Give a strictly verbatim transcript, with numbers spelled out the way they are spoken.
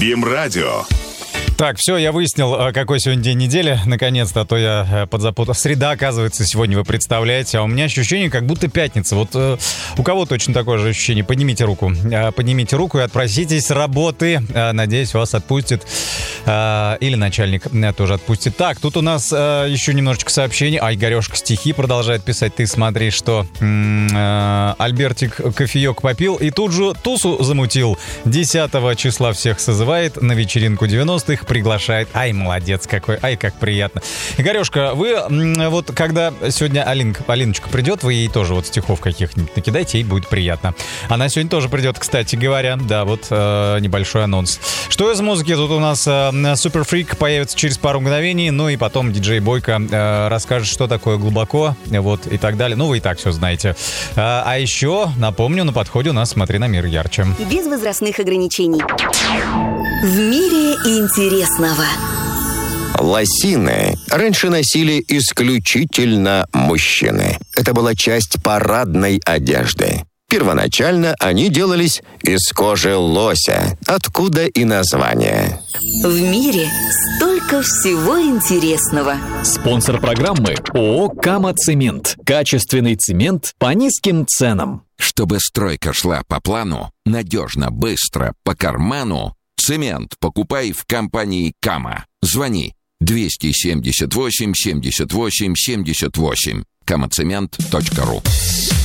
БИМ-радио. Так, все, я выяснил, какой сегодня день недели. Наконец-то, а то я подзапутал. Среда, оказывается, сегодня, вы представляете. А у меня ощущение, как будто пятница. Вот э, у кого точно такое же ощущение? Поднимите руку. Э, поднимите руку и отпроситесь с работы. Э, надеюсь, вас отпустит. Э, или начальник э, тоже отпустит. Так, тут у нас э, еще немножечко сообщений. А, Игорешка стихи продолжает писать. Ты смотри, что э, Альбертик кофеек попил и тут же тусу замутил. десятого числа всех созывает на вечеринку девяностых. Приглашает. Ай, молодец какой. Ай, как приятно. Игорешка, вы вот когда сегодня Алинка, Алиночка придет, вы ей тоже вот стихов каких-нибудь накидайте, ей будет приятно. Она сегодня тоже придет, кстати говоря. Да, вот э, небольшой анонс. Что из музыки? Тут у нас э, Super Freak появится через пару мгновений, ну и потом диджей Бойко э, расскажет, что такое глубоко, вот, и так далее. Ну, вы и так все знаете. А, а еще, напомню, на подходе у нас «Смотри на мир ярче». Без возрастных ограничений. В мире интересного. Лосины раньше носили исключительно мужчины. Это была часть парадной одежды. Первоначально они делались из кожи лося, откуда и название. В мире столько всего интересного. Спонсор программы ООО «Кама Цемент». Качественный цемент по низким ценам. Чтобы стройка шла по плану, надежно, быстро, по карману, цемент покупай в компании «Кама». Звони двести семьдесят восемь семьдесят восемь семьдесят восемь. камацемент точка ру.